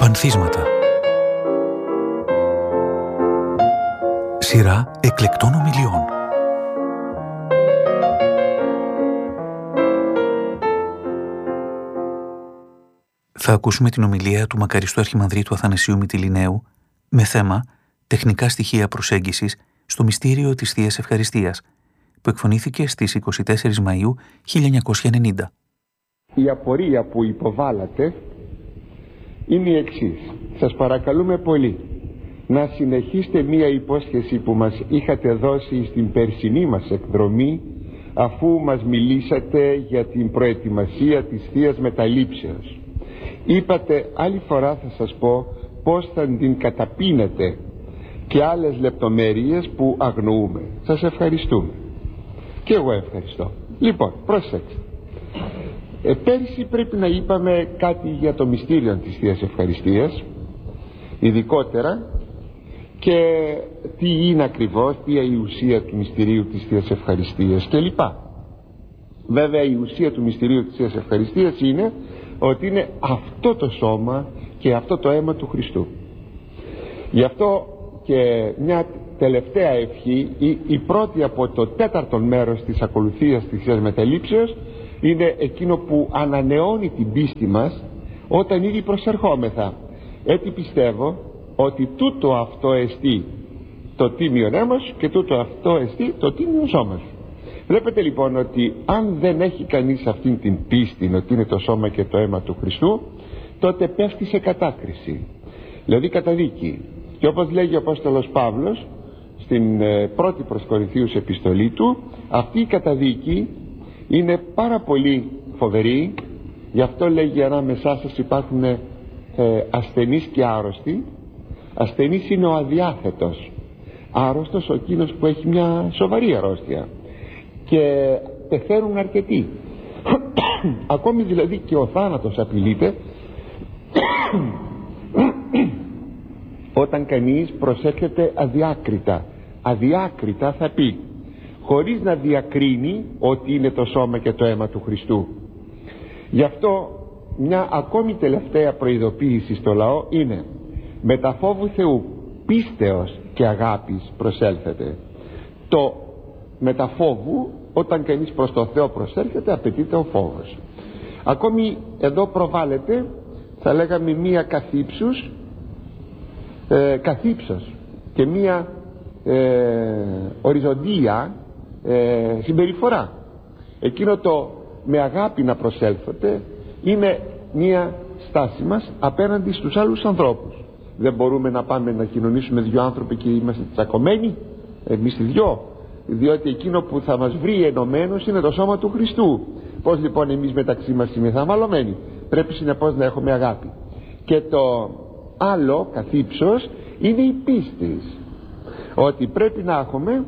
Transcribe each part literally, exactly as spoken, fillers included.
Πανθίσματα. Σειρά εκλεκτών ομιλιών. Θα ακούσουμε την ομιλία του μακαριστού Αρχιμανδρίτου Αθανασίου Μυτιληναίου με θέμα «Τεχνικά στοιχεία προσέγγισης στο μυστήριο της Θείας Ευχαριστίας», που εκφωνήθηκε στις εικοστή τέταρτη Μαΐου χίλια εννιακόσια ενενήντα. Η απορία που υποβάλλατε είναι η εξής. Σας παρακαλούμε πολύ να συνεχίσετε μία υπόσχεση που μας είχατε δώσει στην περσινή μας εκδρομή, αφού μας μιλήσατε για την προετοιμασία της Θείας Μεταλήψεως. Είπατε, άλλη φορά θα σας πω πώς θα την καταπίνετε και άλλες λεπτομέρειες που αγνοούμε. Σας ευχαριστούμε. Και εγώ ευχαριστώ. Λοιπόν, προσέξτε. Ε, πέρυσι πρέπει να είπαμε κάτι για το μυστήριο της Θείας Ευχαριστίας, ειδικότερα, και τι είναι ακριβώς, τι είναι η ουσία του μυστηρίου της Θείας Ευχαριστίας κλπ. Βέβαια η ουσία του μυστηρίου της Θείας Ευχαριστίας είναι ότι είναι αυτό το σώμα και αυτό το αίμα του Χριστού. Γι' αυτό και μια τελευταία ευχή, η, η πρώτη από το τέταρτο μέρος της ακολουθίας της Θείας Μεταλήψεως, είναι εκείνο που ανανεώνει την πίστη μας όταν ήδη προσερχόμεθα. Έτσι πιστεύω ότι τούτο αυτό εστί το τίμιον αίμα σου και τούτο αυτό εστί το τίμιον σώμα σου. Βλέπετε λοιπόν ότι αν δεν έχει κανείς αυτήν την πίστη ότι είναι το σώμα και το αίμα του Χριστού, τότε πέφτει σε κατάκριση, δηλαδή καταδίκη. Και όπως λέγει ο Απόστολος Παύλος στην ε, πρώτη προς Κορινθίους επιστολή του, αυτή η καταδίκη είναι πάρα πολύ φοβερή. Γι' αυτό λέγει ανάμεσά σας υπάρχουν ε, ασθενείς και άρρωστοι. Ασθενής είναι ο αδιάθετος, άρρωστος ο εκείνος που έχει μια σοβαρή αρρώστια, και πεθαίνουν αρκετοί. Ακόμη δηλαδή και ο θάνατος απειλείται όταν κανείς προσέρχεται αδιάκριτα. Αδιάκριτα θα πει, χωρίς να διακρίνει ότι είναι το σώμα και το αίμα του Χριστού. Γι' αυτό μια ακόμη τελευταία προειδοποίηση στο λαό είναι: με τα φόβου Θεού πίστεως και αγάπης προσέλθετε. Το με τα φόβου, όταν κανείς προς το Θεό προσέρχεται, απαιτείται ο φόβος. Ακόμη εδώ προβάλλεται, θα λέγαμε, μία καθύψους ε, καθύψος και μία ε, οριζοντία ε, συμπεριφορά. Εκείνο το με αγάπη να προσέλθετε είναι μία στάση μας απέναντι στους άλλους ανθρώπους. Δεν μπορούμε να πάμε να κοινωνήσουμε δυο άνθρωποι και είμαστε τσακωμένοι εμείς οι δυο, διότι εκείνο που θα μας βρει ενωμένος είναι το σώμα του Χριστού. Πώς λοιπόν εμείς μεταξύ μας είμαστε αμαλωμένοι? Πρέπει συνεπώς να έχουμε αγάπη. Και το άλλο καθύψος είναι η πίστη, ότι πρέπει να έχουμε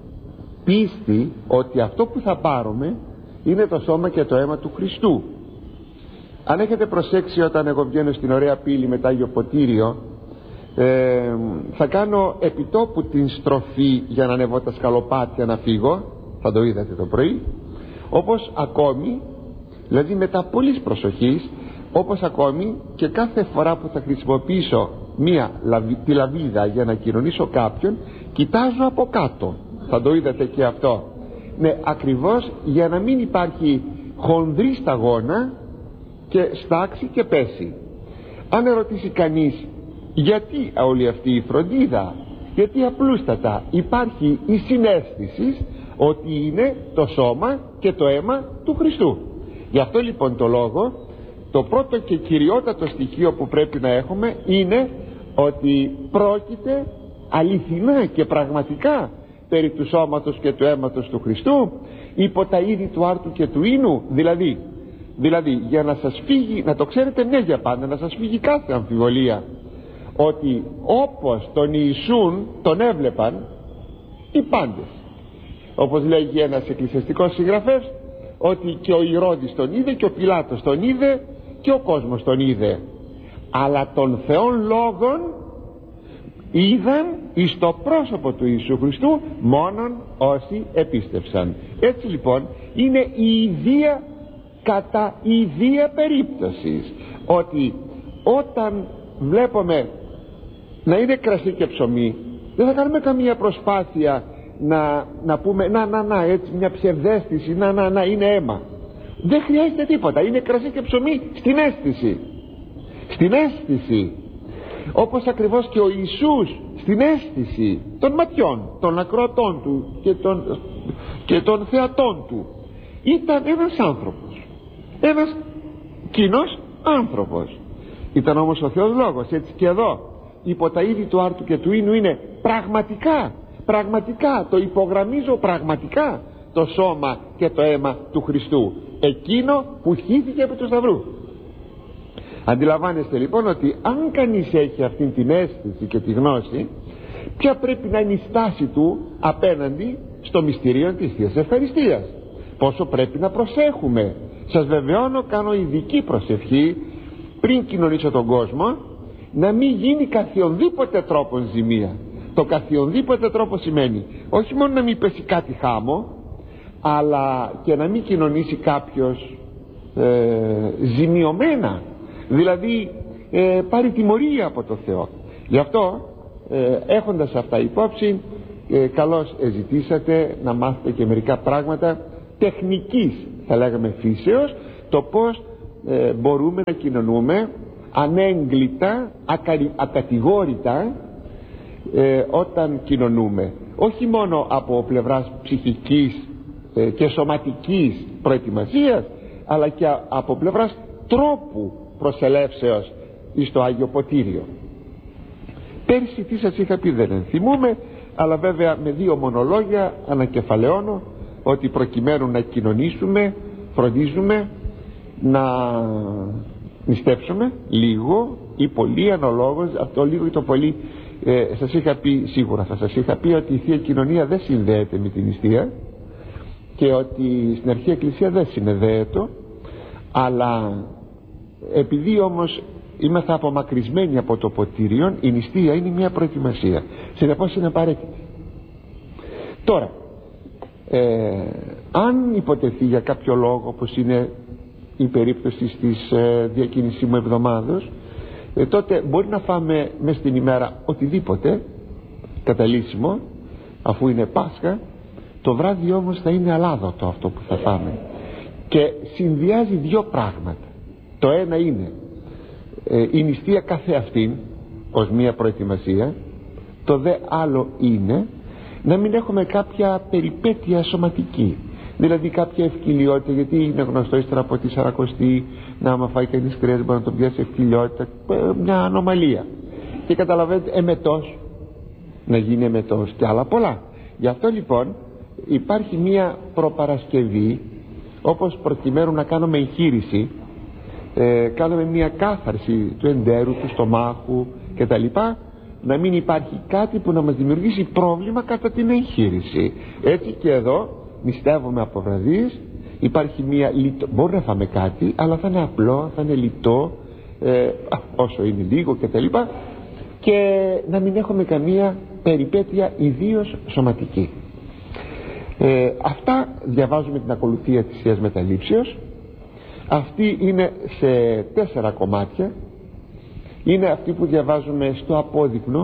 πίστη ότι αυτό που θα πάρουμε είναι το σώμα και το αίμα του Χριστού. Αν έχετε προσέξει, όταν εγώ βγαίνω στην ωραία πύλη με το Άγιο Ποτήριο, ε, θα κάνω επιτόπου την στροφή για να ανεβώ τα σκαλοπάτια να φύγω, θα το είδατε το πρωί, όπως ακόμη, δηλαδή μετά πολλής προσοχής, όπως ακόμη και κάθε φορά που θα χρησιμοποιήσω μία τη λαβίδα για να κοινωνήσω κάποιον, κοιτάζω από κάτω, θα το είδατε και αυτό. Ναι, ακριβώς για να μην υπάρχει χονδρή σταγόνα και στάξει και πέσει. Αν ερωτήσει κανείς γιατί όλη αυτή η φροντίδα, γιατί απλούστατα υπάρχει η συναίσθηση ότι είναι το σώμα και το αίμα του Χριστού. Γι' αυτό λοιπόν το λόγο, το πρώτο και κυριότατο στοιχείο που πρέπει να έχουμε είναι ότι πρόκειται αληθινά και πραγματικά περί του σώματος και του αίματος του Χριστού, υπό τα είδη του άρτου και του ίνου. Δηλαδή, δηλαδή για να σας φύγει, να το ξέρετε μια για πάντα, να σας φύγει κάθε αμφιβολία, ότι όπως τον Ιησούν τον έβλεπαν οι πάντες. Όπως λέγει ένας εκκλησιαστικός συγγραφέας, ότι και ο Ηρώδης τον είδε και ο Πιλάτος τον είδε και ο κόσμος τον είδε, αλλά των Θεών λόγων είδαν εις το πρόσωπο του Ιησού Χριστού μόνον όσοι επίστευσαν. Έτσι λοιπόν είναι η ιδία κατά ιδία περίπτωσης, ότι όταν βλέπουμε να είναι κρασί και ψωμί, δεν θα κάνουμε καμία προσπάθεια να, να πούμε να να να έτσι μια ψευδαίσθηση, να να να είναι αίμα. Δεν χρειάζεται τίποτα, είναι κρασί και ψωμί στην αίσθηση, στην αίσθηση, όπως ακριβώς και ο Ιησούς στην αίσθηση των ματιών, των ακροατών του και των, και των θεατών του ήταν ένας άνθρωπος, ένας κοινός άνθρωπος. Ήταν όμως ο Θεός Λόγος. Έτσι και εδώ υπό τα είδη του άρτου και του ίνου είναι πραγματικά, πραγματικά, το υπογραμμίζω, πραγματικά το σώμα και το αίμα του Χριστού, εκείνο που χύθηκε από του σταυρού. Αντιλαμβάνεστε λοιπόν ότι αν κανείς έχει αυτή την αίσθηση και τη γνώση, ποια πρέπει να είναι η στάση του απέναντι στο μυστήριο της Θείας Ευχαριστίας, πόσο πρέπει να προσέχουμε. Σας βεβαιώνω, κάνω ειδική προσευχή πριν κοινωνήσω τον κόσμο, να μην γίνει καθιονδήποτε τρόπο ζημία. Το καθιονδήποτε τρόπο σημαίνει όχι μόνο να μην πέσει κάτι χάμω, αλλά και να μην κοινωνήσει κάποιος ε, ζημιωμένα, δηλαδή ε, πάρει τιμωρία από το Θεό. Γι' αυτό ε, έχοντας αυτά υπόψη, ε, καλώς ζητήσατε να μάθετε και μερικά πράγματα τεχνικής, θα λέγαμε, φύσεως, το πως ε, μπορούμε να κοινωνούμε ανέγκλητα, ακαρι, ακατηγόρητα ε, όταν κοινωνούμε, όχι μόνο από πλευράς ψυχικής ε, και σωματικής προετοιμασίας, αλλά και από πλευράς τρόπου προσελεύσεως εις το Άγιο Ποτήριο. Πέρσι τι σας είχα πει δεν ενθυμούμε, αλλά βέβαια με δύο μονολόγια ανακεφαλαιώνω ότι προκειμένου να κοινωνήσουμε φροντίζουμε να νηστέψουμε λίγο ή πολύ, αναλόγως αυτό λίγο ή το πολύ. ε, σας είχα πει, σίγουρα θα σας είχα πει ότι η Θεία Κοινωνία δεν συνδέεται με την νηστεία και ότι στην Αρχαία Εκκλησία δεν συνδέεται, αλλά επειδή όμως είμαστε απομακρυσμένοι από το ποτήριο, η νηστεία είναι μια προετοιμασία, συνεπώς είναι απαραίτητη. Τώρα ε, αν υποτεθεί για κάποιο λόγο, όπως είναι η περίπτωση της ε, διακίνησιμου εβδομάδος, ε, τότε μπορεί να φάμε μες στην ημέρα οτιδήποτε καταλύσιμο, αφού είναι Πάσχα. Το βράδυ όμως θα είναι αλάδοτο αυτό που θα φάμε, και συνδυάζει δύο πράγματα. Το ένα είναι ε, η νηστεία καθεαυτήν ως μία προετοιμασία, το δε άλλο είναι να μην έχουμε κάποια περιπέτεια σωματική, δηλαδή κάποια ευκυλιότητα, γιατί είναι γνωστό ύστερα από τη Σαρακοστή να άμα φάει κανείς κρέας μπορεί να τον πιάσει ευκυλιότητα, μια ανομαλία, και καταλαβαίνετε εμετός, να γίνει εμετός και άλλα πολλά. Γι' αυτό λοιπόν υπάρχει μια προπαρασκευή, όπως προκειμένου να κάνουμε εγχείρηση, ε, κάνουμε μια κάθαρση του εντέρου, του στομάχου κτλ, να μην υπάρχει κάτι που να μας δημιουργήσει πρόβλημα κατά την εγχείρηση. Έτσι και εδώ νηστεύουμε από βραδείς, υπάρχει μια λιτό, μπορεί να φάμε κάτι αλλά θα είναι απλό, θα είναι λιτό, ε, όσο είναι λίγο κτλ, και να μην έχουμε καμία περιπέτεια ιδίως σωματική. ε, αυτά διαβάζουμε την ακολουθία της Θείας Μεταλήψεως. Αυτή είναι σε τέσσερα κομμάτια. Είναι αυτή που διαβάζουμε στο απόδειπνο,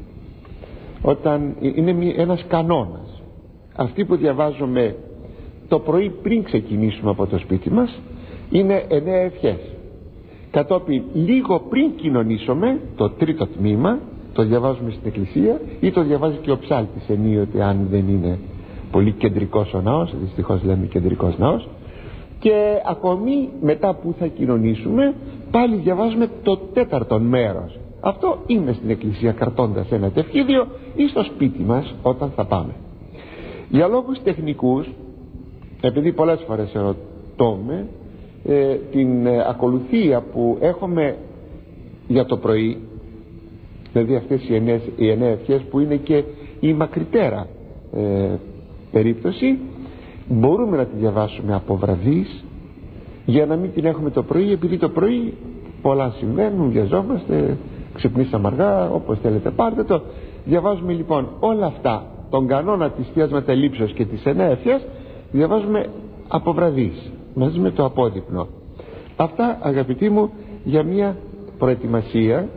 όταν είναι ένας κανόνας. Αυτή που διαβάζουμε το πρωί πριν ξεκινήσουμε από το σπίτι μας είναι εννέα ευχές. Κατόπιν λίγο πριν κοινωνήσουμε, το τρίτο τμήμα το διαβάζουμε στην εκκλησία, ή το διαβάζει και ο ψάλτης ενίοτε, αν δεν είναι πολύ κεντρικός ο ναός, δυστυχώς λέμε κεντρικός ναός. Και ακόμη μετά που θα κοινωνήσουμε πάλι διαβάζουμε το τέταρτο μέρος. Αυτό είναι στην εκκλησία κρατώντας ένα τευχίδιο, ή στο σπίτι μας όταν θα πάμε. Για λόγους τεχνικούς, επειδή πολλές φορές ερωτώμε ε, την ε, ακολουθία που έχουμε για το πρωί, δηλαδή αυτές οι εννέα, οι εννέα ευχές που είναι και η μακριτέρα ε, περίπτωση, μπορούμε να τη διαβάσουμε από βραδείς για να μην την έχουμε το πρωί, επειδή το πρωί πολλά συμβαίνουν, βιαζόμαστε, ξυπνήσαμε αργά, όπως θέλετε πάρτε το. Διαβάζουμε λοιπόν όλα αυτά, τον κανόνα της Θείας Μεταλήψεως και της εννέα ευχές διαβάζουμε από βραδείς μαζί με το απόδειπνο. Αυτά, αγαπητοί μου, για μια προετοιμασία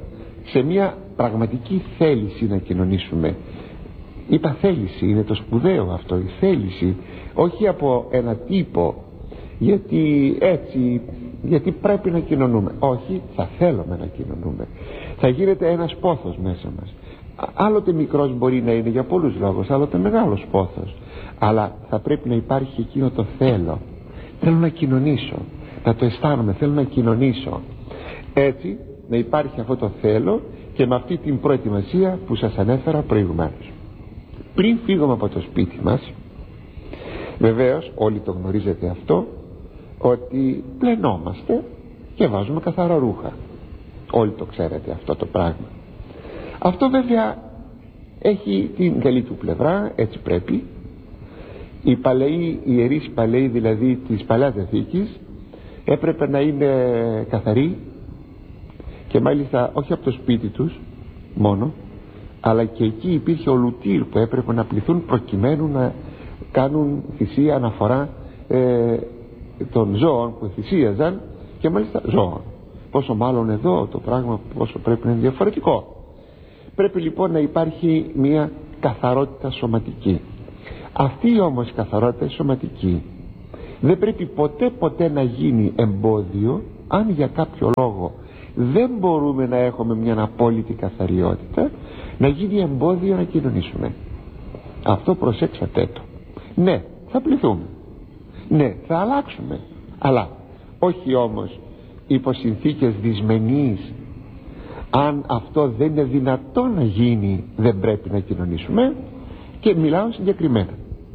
σε μια πραγματική θέληση να κοινωνήσουμε. Είπα θέληση, είναι το σπουδαίο αυτό, η θέληση, όχι από ένα τύπο, γιατί έτσι, γιατί πρέπει να κοινωνούμε. Όχι, θα θέλουμε να κοινωνούμε. Θα γίνεται ένας πόθος μέσα μας. Άλλοτε μικρός μπορεί να είναι για πολλούς λόγους, άλλοτε μεγάλος πόθος, αλλά θα πρέπει να υπάρχει εκείνο το θέλω. Θέλω να κοινωνήσω, να το αισθάνομαι, θέλω να κοινωνήσω. Έτσι να υπάρχει αυτό το θέλω, και με αυτή την προετοιμασία που σας ανέφερα προηγουμένως. Πριν φύγουμε από το σπίτι μας, βεβαίως όλοι το γνωρίζετε αυτό, ότι πλενόμαστε και βάζουμε καθαρά ρούχα. Όλοι το ξέρετε αυτό το πράγμα. Αυτό βέβαια έχει την καλή του πλευρά, έτσι πρέπει. Οι παλαιοί, οι ιερείς παλαιοί δηλαδή της Παλαιάς Διαθήκης, έπρεπε να είναι καθαροί, και μάλιστα όχι από το σπίτι τους μόνο, αλλά και εκεί υπήρχε ο λουτήρ που έπρεπε να πληθούν προκειμένου να κάνουν θυσία αναφορά ε, των ζώων που θυσίαζαν, και μάλιστα ζώων. Πόσο μάλλον εδώ το πράγμα πόσο πρέπει να είναι διαφορετικό. Πρέπει λοιπόν να υπάρχει μια καθαρότητα σωματική. Αυτή όμως η καθαρότητα σωματική δεν πρέπει ποτέ ποτέ να γίνει εμπόδιο, αν για κάποιο λόγο δεν μπορούμε να έχουμε μια απόλυτη καθαριότητα, να γίνει εμπόδιο να κοινωνήσουμε. Αυτό προσέξατε το. Ναι, θα πληθούμε, ναι, θα αλλάξουμε, αλλά όχι όμως υπό συνθήκες δυσμενείς. Αν αυτό δεν είναι δυνατό να γίνει, δεν πρέπει να κοινωνήσουμε. Και μιλάω συγκεκριμένα.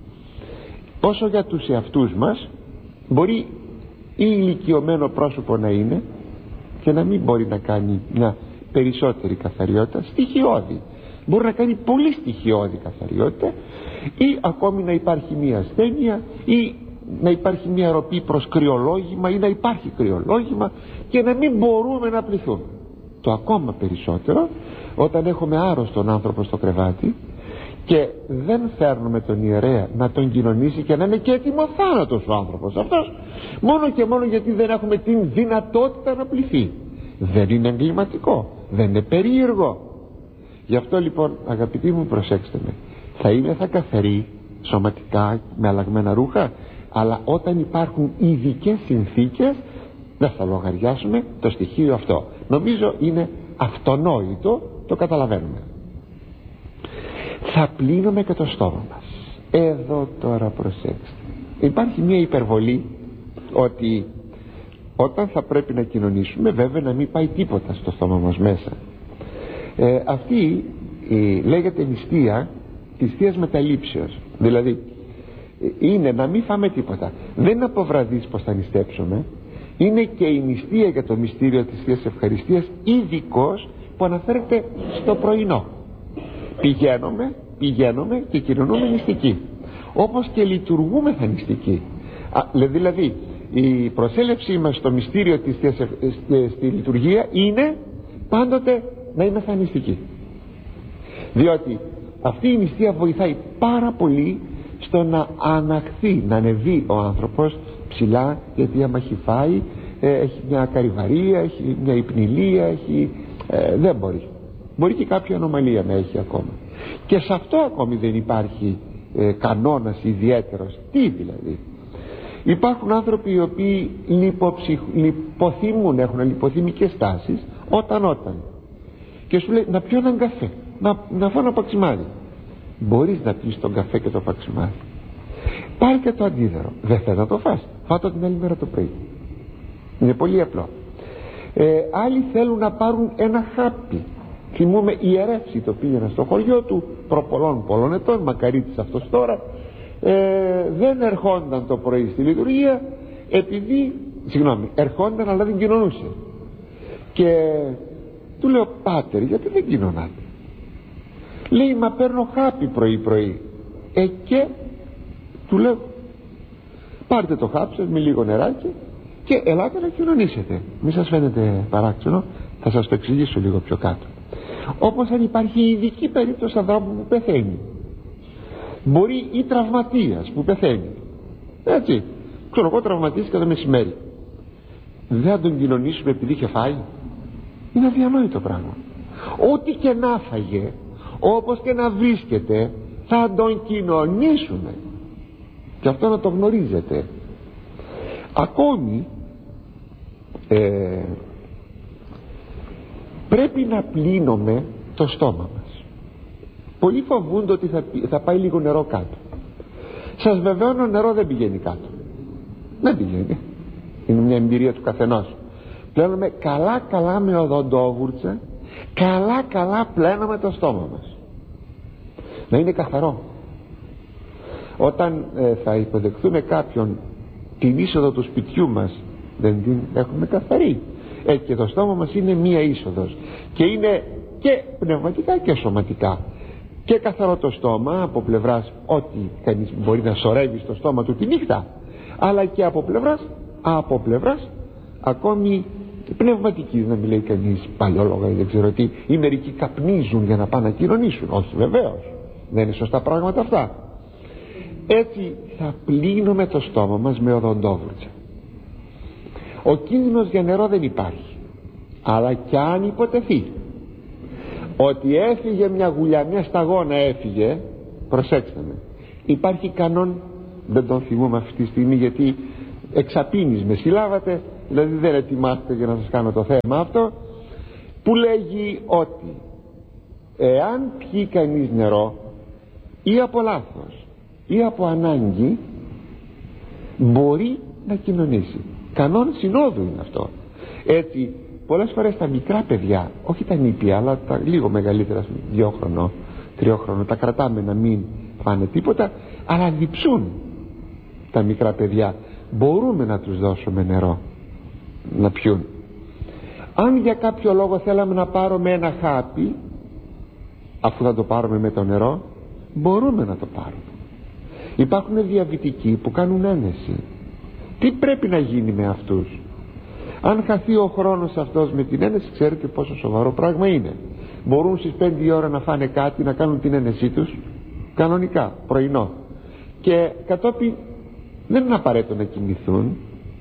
Όσο για τους εαυτούς μας, μπορεί ή ηλικιωμένο πρόσωπο να είναι και να μην μπορεί να κάνει μια περισσότερη καθαριότητα, στοιχειώδη. Μπορεί να κάνει πολύ στοιχειώδη καθαριότητα, ή ακόμη να υπάρχει μια ασθένεια, ή να υπάρχει μια ροπή προς κρυολόγημα, ή να υπάρχει κρυολόγημα και να μην μπορούμε να πληθούμε. Το ακόμα περισσότερο όταν έχουμε άρρωστον άνθρωπο στο κρεβάτι και δεν φέρνουμε τον ιερέα να τον κοινωνήσει και να είναι και έτοιμο θάνατος ο άνθρωπος αυτός, μόνο και μόνο γιατί δεν έχουμε την δυνατότητα να πληθεί. Δεν είναι εγκληματικό, δεν είναι περίεργο. Γι' αυτό λοιπόν, αγαπητοί μου, προσέξτε με, θα είναι θα καθαροί σωματικά με αλλαγμένα ρούχα, αλλά όταν υπάρχουν ειδικές συνθήκες δεν θα λογαριάσουμε το στοιχείο αυτό. Νομίζω είναι αυτονόητο, το καταλαβαίνουμε. Θα πλύνουμε και το στόμα μας. Εδώ τώρα προσέξτε, υπάρχει μια υπερβολή ότι όταν θα πρέπει να κοινωνήσουμε, βέβαια να μην πάει τίποτα στο στόμα μας μέσα. ε, Αυτή η, λέγεται νηστεία της Θείας Μεταλήψεως. Δηλαδή είναι να μην φάμε τίποτα. Δεν είναι από βραδείς πως θα νηστέψουμε. Είναι και η νηστεία για το μυστήριο της Θείας Ευχαριστίας, ειδικός, που αναφέρεται στο πρωινό. Πηγαίνουμε, πηγαίνουμε και κοινωνούμε νηστικοί, όπως και λειτουργούμε θα νηστικοί. Α, δηλαδή η προσέλευσή μας στο μυστήριο της Θείας Ευχαριστίας, στη λειτουργία, είναι πάντοτε να είμαστε νηστικοί, διότι αυτή η νηστεία βοηθάει πάρα πολύ στο να αναχθεί, να ανεβεί ο άνθρωπος ψηλά, γιατί άμα έχει φάει, ε, έχει μια καρυβαρία, έχει μια υπνηλία, έχει, ε, δεν μπορεί μπορεί και κάποια ανομαλία να έχει ακόμα, και σε αυτό ακόμη δεν υπάρχει ε, κανόνας ιδιαίτερος. Τι δηλαδή? Υπάρχουν άνθρωποι οι οποίοι λιποψυχ... λιποθυμούν, έχουν λιποθυμικές τάσεις όταν όταν και σου λέει να πιω έναν καφέ, να, να φάω ένα παξιμάδι. Μπορείς να πεις τον καφέ και το παξιμάδι. Πάρει και το αντίδωρο, δεν θες να το φας, φάτο την άλλη μέρα το πρωί. Είναι πολύ απλό. ε, Άλλοι θέλουν να πάρουν ένα χάπι. Θυμούμε ιερεύση, το πήγαινα στο χωριό του προ πολλών πολλών ετών, μακαρίτης αυτός τώρα, ε, δεν ερχόνταν το πρωί στη λειτουργία, επειδή, συγγνώμη, ερχόνταν αλλά δεν κοινωνούσε. Και του λέω, πάτερ, γιατί δεν κοινωνάτε? Λέει, μα παίρνω χάπι πρωί πρωί. Ε, και του λέω, πάρτε το χάπι σας με λίγο νεράκι και ελάτε να κοινωνήσετε. Μη σας φαίνεται παράξενο, θα σας το εξηγήσω λίγο πιο κάτω. Όπως αν υπάρχει ειδική περίπτωση ανθρώπου που πεθαίνει, μπορεί ή τραυματίας που πεθαίνει, έτσι, ξέρω εγώ, τραυματίστηκα το μεσημέρι, δεν θα τον κοινωνήσουμε επειδή είχε φάει? Είναι αδιανόητο πράγμα. Ό,τι και να φαγε, όπως και να βρίσκεται, θα τον κοινωνήσουμε, και αυτό να το γνωρίζετε. Ακόμη ε, πρέπει να πλύνουμε το στόμα μας. Πολλοί φοβούνται ότι θα, θα πάει λίγο νερό κάτω. Σας βεβαιώνω, νερό δεν πηγαίνει κάτω, δεν πηγαίνει, είναι μια εμπειρία του καθενός. Πλένουμε καλά καλά με οδοντόβουρτσα, καλά καλά πλένουμε το στόμα μας, να είναι καθαρό. Όταν ε, θα υποδεχθούμε κάποιον, την είσοδο του σπιτιού μας δεν την έχουμε καθαρή. Έτσι και το στόμα μας είναι μία είσοδος, και είναι και πνευματικά και σωματικά. Και καθαρό το στόμα από πλευράς ότι κανείς μπορεί να σωρεύει στο στόμα του τη νύχτα, αλλά και από πλευράς, από πλευράς ακόμη πνευματικής, να μην λέει κανείς παλιόλογα ή δεν ξέρω τι, ή μερικοί καπνίζουν για να πάνε να κοινωνήσουν. Όχι, βεβαίως, δεν είναι σωστά πράγματα αυτά. Έτσι θα πλύνουμε το στόμα μας με οδοντόβουρτσα. Ο κίνδυνος για νερό δεν υπάρχει, αλλά κι αν υποτεθεί ότι έφυγε μια γουλιά, μια σταγόνα έφυγε, προσέξτε με, υπάρχει κανόν, δεν τον θυμούμε αυτή τη στιγμή γιατί εξαπίνεις με συλλάβατε, δηλαδή δεν ετοιμάστε για να σας κάνω το θέμα αυτό, που λέγει ότι εάν πιει κανείς νερό ή από λάθος ή από ανάγκη, μπορεί να κοινωνήσει. Κανόν συνόδου είναι αυτό. Έτσι πολλές φορές τα μικρά παιδιά, όχι τα νήπια αλλά τα λίγο μεγαλύτερα, δύο χρονών, τριών χρονών, τα κρατάμε να μην φάνε τίποτα, αλλά διψούν τα μικρά παιδιά. Μπορούμε να τους δώσουμε νερό να πιούν. Αν για κάποιο λόγο θέλαμε να πάρουμε ένα χάπι, αφού θα το πάρουμε με το νερό, μπορούμε να το πάρουμε. Υπάρχουν διαβητικοί που κάνουν ένεση. Τι πρέπει να γίνει με αυτούς? Αν χαθεί ο χρόνος αυτός με την ένεση, ξέρετε πόσο σοβαρό πράγμα είναι. Μπορούν στις πέντε η ώρα να φάνε κάτι, να κάνουν την ένεσή τους κανονικά, πρωινό, και κατόπιν δεν είναι απαραίτητο να κοιμηθούν.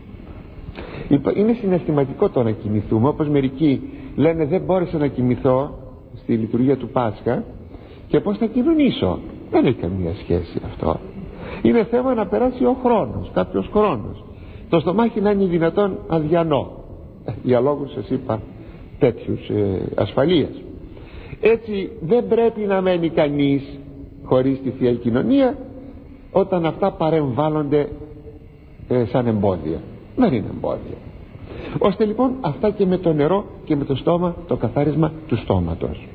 Είναι συναισθηματικό το να κοιμηθούμε, όπως μερικοί λένε δεν μπόρεσα να κοιμηθώ στη λειτουργία του Πάσχα και πώς θα κοινωνήσω. Δεν έχει καμία σχέση αυτό. Είναι θέμα να περάσει ο χρόνος, κάποιος χρόνος, το στομάχι να είναι δυνατόν αδιανό, για λόγους σας είπα τέτοιους ε, ασφαλείας. Έτσι δεν πρέπει να μένει κανείς χωρίς τη Θεία Κοινωνία όταν αυτά παρεμβάλλονται ε, σαν εμπόδια. Δεν είναι εμπόδια. Ώστε λοιπόν αυτά και με το νερό και με το στόμα, το καθάρισμα του στόματος.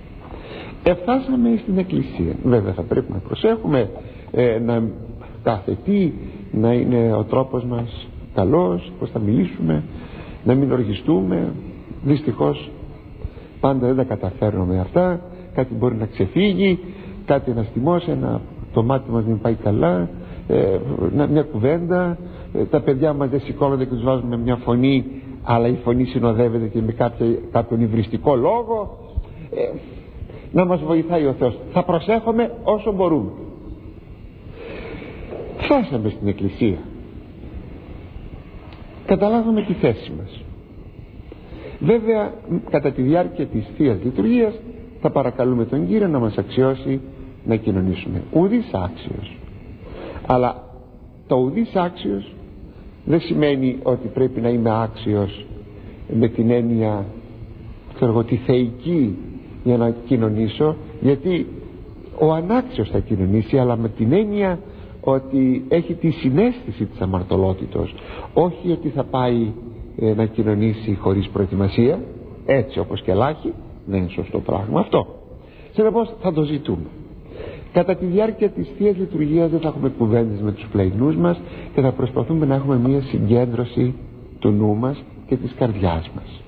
Εφτάσαμε στην εκκλησία. Βέβαια θα πρέπει να προσέχουμε ε, να κάθε τι να είναι ο τρόπος μας καλός, πώς θα μιλήσουμε, να μην οργιστούμε. Δυστυχώς πάντα δεν τα καταφέρνουμε αυτά. Κάτι μπορεί να ξεφύγει, κάτι να στιμώσει, ένα, το μάτι μας δεν πάει καλά, ε, μια κουβέντα, ε, τα παιδιά μας δεν σηκώνονται και τους βάζουμε μια φωνή, αλλά η φωνή συνοδεύεται και με κάποια, κάποιον υβριστικό λόγο. ε, να μας βοηθάει ο Θεός. Θα προσέχουμε όσο μπορούμε. Φτάσαμε στην εκκλησία, καταλάβαμε τη θέση μας. Βέβαια κατά τη διάρκεια της Θείας Λειτουργίας θα παρακαλούμε τον Κύριο να μας αξιώσει να κοινωνήσουμε. Ουδής άξιος. Αλλά το ουδής άξιος δεν σημαίνει ότι πρέπει να είμαι άξιος με την έννοια, ξέρω εγώ, τη θεϊκή για να κοινωνήσω, γιατί ο ανάξιος θα κοινωνήσει, αλλά με την έννοια ότι έχει τη συναίσθηση της αμαρτωλότητος, όχι ότι θα πάει ε, να κοινωνήσει χωρίς προετοιμασία, έτσι όπως και λάχει. Δεν είναι σωστό πράγμα αυτό. Συνεπώς θα το ζητούμε. Κατά τη διάρκεια της Θείας Λειτουργίας δεν θα έχουμε κουβέντες με τους πλεηνούς μας και θα προσπαθούμε να έχουμε μια συγκέντρωση του νου μας και της καρδιάς μας.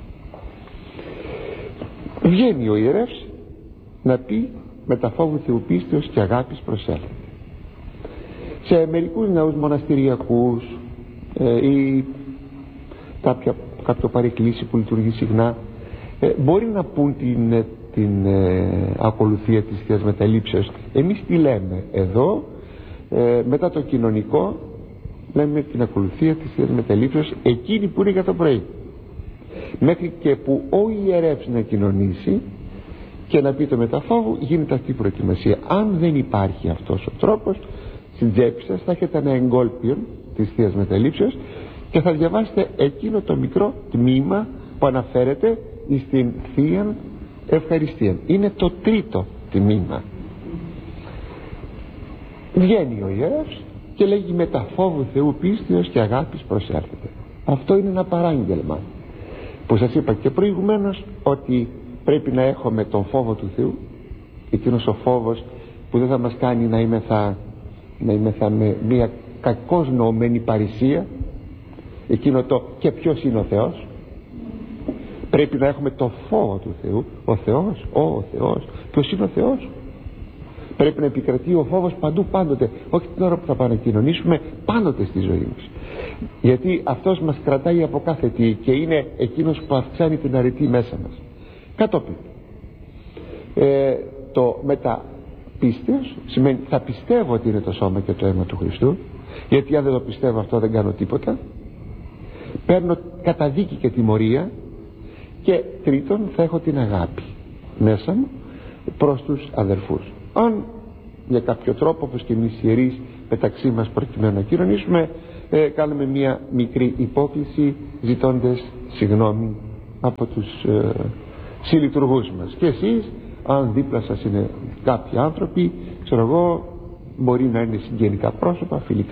Βγαίνει ο ιερεύς να πει με τα φόβου Θεού πίστεως και αγάπης προσέλθετε. Σε μερικούς νέους μοναστηριακούς ε, ή κάποια, κάποιο παρεκκλήσι που λειτουργεί συχνά, ε, μπορεί να πούν την, την ε, ακολουθία της Θείας Μεταλήψεως. Εμείς τι λέμε εδώ, ε, μετά το κοινωνικό λέμε την ακολουθία της Θείας Μεταλήψεως, εκείνη που είναι για το πρωί, μέχρι και που ο ιερεύς να κοινωνήσει και να πείτε μεταφόβου, γίνεται αυτή η προετοιμασία. Αν δεν υπάρχει αυτός ο τρόπος, στην τσέπη σας θα έχετε ένα εγκόλπιον της Θείας Μεταλήψεως και θα διαβάσετε εκείνο το μικρό τμήμα που αναφέρεται στην Θεία Ευχαριστία. Είναι το τρίτο τμήμα. Βγαίνει ο ιερός και λέγει μεταφόβου Θεού πίστεως και αγάπης προσέρχεται. Αυτό είναι ένα παράγγελμα που σας είπα και προηγουμένως, ότι πρέπει να έχουμε τον φόβο του Θεού, εκείνος ο φόβος που δεν θα μας κάνει να είμεθα, να είμεθα με μια κακώς νοωμένη παρησία, εκείνο το και ποιος είναι ο Θεός. Πρέπει να έχουμε το φόβο του Θεού. Ο Θεός, ο, ο Θεός, ποιος είναι ο Θεός. Πρέπει να επικρατεί ο φόβος παντού, πάντοτε, όχι την ώρα που θα πανεκοινωνήσουμε, πάντοτε στη ζωή μας, γιατί αυτός μας κρατάει από κάθε τι και είναι εκείνος που αυξάνει την αρετή μέσα μας. Κατόπιν ε, το μεταπίστεως σημαίνει θα πιστεύω ότι είναι το σώμα και το αίμα του Χριστού, γιατί αν δεν το πιστεύω αυτό δεν κάνω τίποτα. Παίρνω καταδίκη και τιμωρία. Και τρίτον, θα έχω την αγάπη μέσα μου προς τους αδερφούς. Αν για κάποιο τρόπο, όπως και εμείς ιερείς μεταξύ μας προκειμένου να κοινωνήσουμε, ε, κάνουμε μια μικρή υπόκληση ζητώντας συγγνώμη από τους ε, συλλειτουργούς μας. Και εσείς, αν δίπλα σας είναι κάποιοι άνθρωποι, ξέρω εγώ, μπορεί να είναι συγγενικά πρόσωπα, φιλικά